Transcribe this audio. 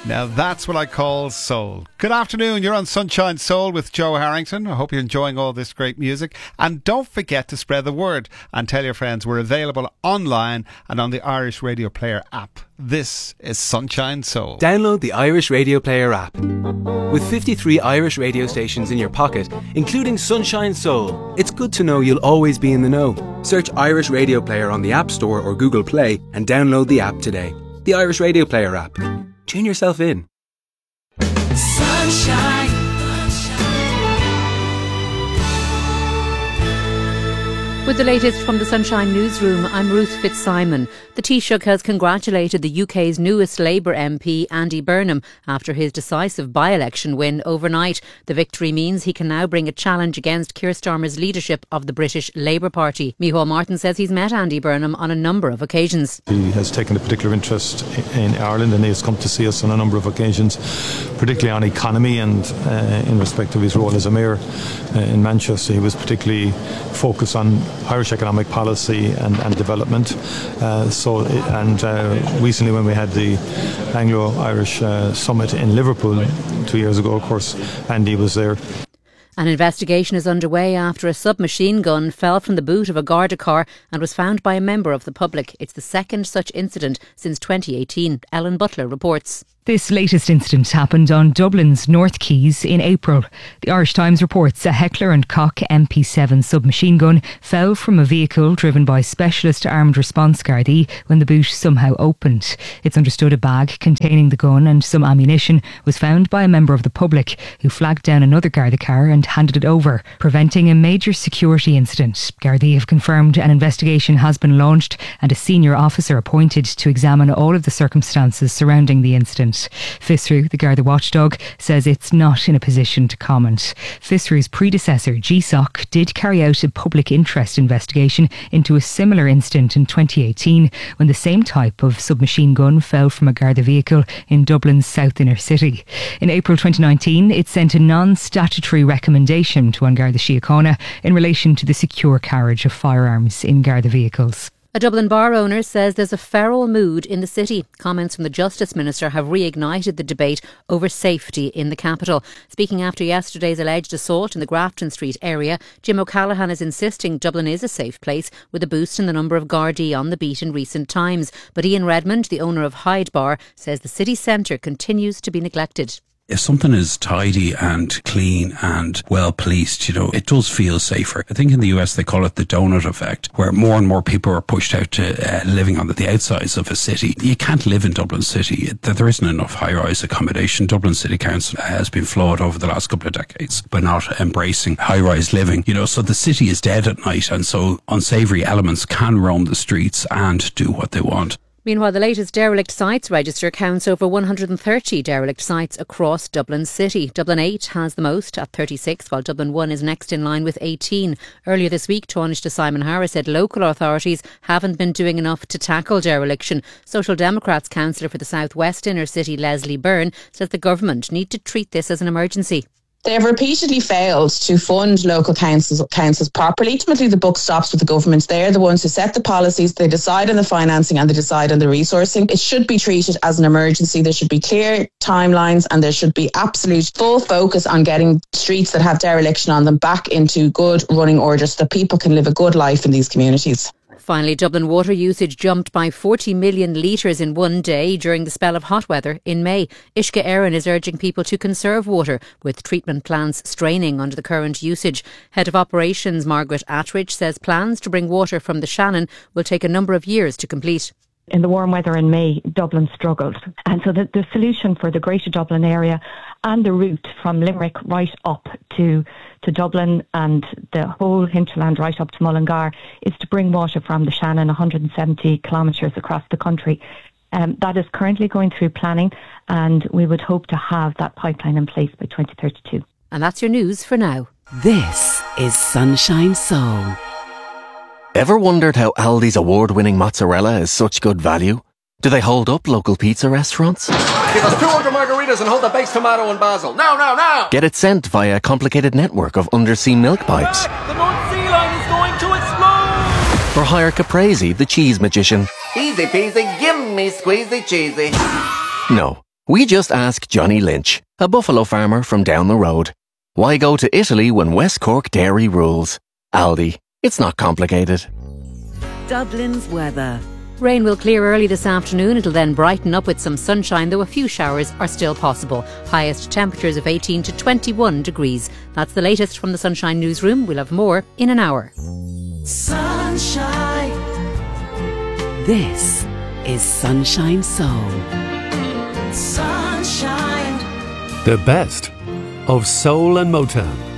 Now that's what I call soul. Good afternoon, you're on Sunshine Soul with Joe Harrington. I hope you're enjoying all this great music. And don't forget to spread the word and tell your friends we're available online and on the Irish Radio Player app. This is Sunshine Soul. Download the Irish Radio Player app. With 53 Irish radio stations in your pocket, including Sunshine Soul, it's good to know you'll always be in the know. Search Irish Radio Player on the App Store or Google Play and download the app today. The Irish Radio Player app. Tune yourself in. Sunshine. With the latest from the Sunshine Newsroom, I'm Ruth Fitzsimon. The Taoiseach has congratulated the UK's newest Labour MP, Andy Burnham, after his decisive by-election win overnight. The victory means he can now bring a challenge against Keir Starmer's leadership of the British Labour Party. Micheál Martin says he's met Andy Burnham on a number of occasions. He has taken a particular interest in Ireland and he has come to see us on a number of occasions, particularly on economy and in respect of his role as a mayor in Manchester. He was particularly focused on Irish economic policy and development. Recently when we had the Anglo-Irish Summit in Liverpool 2 years ago, of course, Andy was there. An investigation is underway after a submachine gun fell from the boot of a Garda car and was found by a member of the public. It's the second such incident since 2018. Ellen Butler reports. This latest incident happened on Dublin's North Quays in April. The Irish Times reports a Heckler and Koch MP7 submachine gun fell from a vehicle driven by Specialist Armed Response Gardaí when the boot somehow opened. It's understood a bag containing the gun and some ammunition was found by a member of the public who flagged down another Garda car and handed it over, preventing a major security incident. Gardaí have confirmed an investigation has been launched and a senior officer appointed to examine all of the circumstances surrounding the incident. FISRU, the Garda watchdog, says it's not in a position to comment. FISRU's predecessor, GSOC, did carry out a public interest investigation into a similar incident in 2018 when the same type of submachine gun fell from a Garda vehicle in Dublin's south inner city. In April 2019, it sent a non-statutory recommendation to An Garda Síochána in relation to the secure carriage of firearms in Garda vehicles. A Dublin bar owner says there's a feral mood in the city. Comments from the Justice Minister have reignited the debate over safety in the capital. Speaking after yesterday's alleged assault in the Grafton Street area, Jim O'Callaghan is insisting Dublin is a safe place with a boost in the number of Gardaí on the beat in recent times. But Ian Redmond, the owner of Hyde Bar, says the city centre continues to be neglected. If something is tidy and clean and well policed, it does feel safer. I think in the US they call it the donut effect, where more and more people are pushed out to living on the outsides of a city. You can't live in Dublin City. There isn't enough high-rise accommodation. Dublin City Council has been flawed over the last couple of decades by not embracing high-rise living. So the city is dead at night, and so unsavoury elements can roam the streets and do what they want. Meanwhile, the latest derelict sites register counts over 130 derelict sites across Dublin City. Dublin 8 has the most at 36, while Dublin 1 is next in line with 18. Earlier this week, Taoiseach Simon Harris said local authorities haven't been doing enough to tackle dereliction. Social Democrats councillor for the South West Inner City, Leslie Byrne, says the government need to treat this as an emergency. They have repeatedly failed to fund local councils properly. Ultimately, the buck stops with the government. They're the ones who set the policies, they decide on the financing and they decide on the resourcing. It should be treated as an emergency. There should be clear timelines and there should be absolute full focus on getting streets that have dereliction on them back into good running order so that people can live a good life in these communities. Finally, Dublin water usage jumped by 40 million litres in one day during the spell of hot weather in May. Ishka Aaron is urging people to conserve water, with treatment plants straining under the current usage. Head of Operations Margaret Attridge says plans to bring water from the Shannon will take a number of years to complete. In the warm weather in May, Dublin struggled. And so the solution for the Greater Dublin area and the route from Limerick right up to Dublin and the whole hinterland right up to Mullingar is to bring water from the Shannon 170 kilometres across the country. That is currently going through planning and we would hope to have that pipeline in place by 2032. And that's your news for now. This is Sunshine Soul. Ever wondered how Aldi's award-winning mozzarella is such good value? Do they hold up local pizza restaurants? Give us 200 margaritas and hold the baked tomato and basil. Now! Get it sent via a complicated network of undersea milk pipes. The North Sea Line is going to explode! Or hire Caprese, the cheese magician. Easy peasy, gimme squeezy cheesy. No. We just asked Johnny Lynch, a buffalo farmer from down the road. Why go to Italy when West Cork dairy rules? Aldi. It's not complicated. Dublin's weather. Rain will clear early this afternoon. It'll then brighten up with some sunshine, though a few showers are still possible. Highest temperatures of 18 to 21 degrees. That's the latest from the Sunshine Newsroom. We'll have more in an hour. Sunshine. This is Sunshine Soul. Sunshine. The best of soul and Motown.